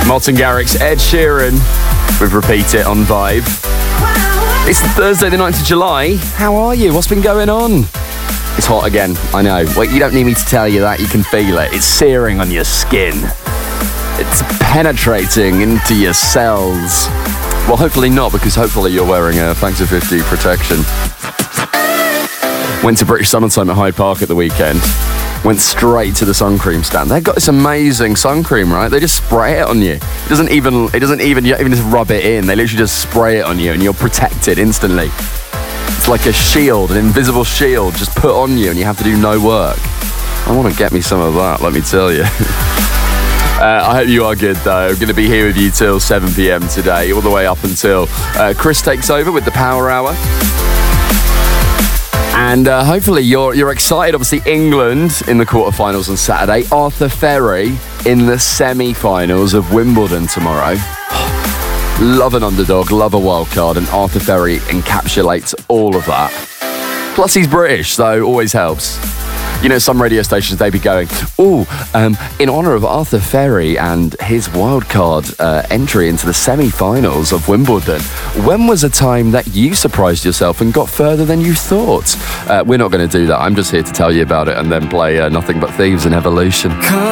Martin Garrix, Ed Sheeran with Repeat It on Vibe. It's Thursday the 9th of July. How are you? What's been going on? It's hot again, I know. Wait, you don't need me to tell you that. You can feel it. It's searing on your skin. It's penetrating into your cells. Well, hopefully not, because hopefully you're wearing a Factor 50 protection. Went to British Summertime at Hyde Park at the weekend. Went straight to the sun cream stand. They've got this amazing sun cream, right? They just spray it on you. It doesn't even you don't even just rub it in. They literally just spray it on you and you're protected instantly. It's like a shield, an invisible shield just put on you and you have to do no work. I want to get me some of that, let me tell you. I hope you are good though. I'm going to be here with you till 7 p.m. today, all the way up until Chris takes over with the Power Hour. And hopefully you're excited. Obviously, England in the quarterfinals on Saturday. Arthur Ferry in the semi-finals of Wimbledon tomorrow. Love an underdog, love a wild card, and Arthur Ferry encapsulates all of that. Plus, he's British, so always helps. You know, some radio stations, they be going, in honour of Arthur Ferry and his wildcard entry into the semi-finals of Wimbledon, when was a time that you surprised yourself and got further than you thought? We're not going to do that. I'm just here to tell you about it and then play Nothing But Thieves and Evolution.